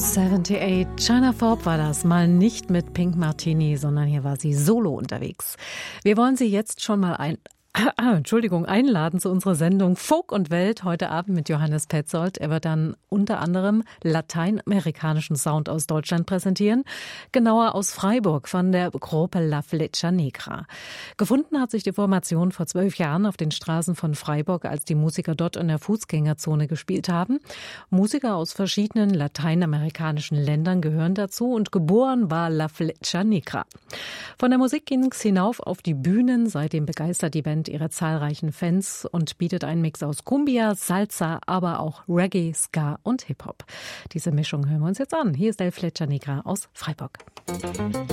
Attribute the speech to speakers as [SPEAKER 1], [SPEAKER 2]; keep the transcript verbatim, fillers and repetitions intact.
[SPEAKER 1] achtundsiebzig, China Thorpe war das, mal nicht mit Pink Martini, sondern hier war sie solo unterwegs. Wir wollen Sie jetzt schon mal ein Ah, Entschuldigung, einladen zu unserer Sendung Folk und Welt heute Abend mit Johannes Petzold. Er wird dann unter anderem lateinamerikanischen Sound aus Deutschland präsentieren, genauer aus Freiburg von der Gruppe La Flecha Negra. Gefunden hat sich die Formation vor zwölf Jahren auf den Straßen von Freiburg, als die Musiker dort in der Fußgängerzone gespielt haben. Musiker aus verschiedenen lateinamerikanischen Ländern gehören dazu und geboren war La Flecha Negra. Von der Musik ging es hinauf auf die Bühnen, seitdem begeistert die Band ihre zahlreichen Fans und bietet einen Mix aus Cumbia, Salsa, aber auch Reggae, Ska und Hip-Hop. Diese Mischung hören wir uns jetzt an. Hier ist La Flecha Negra aus Freiburg.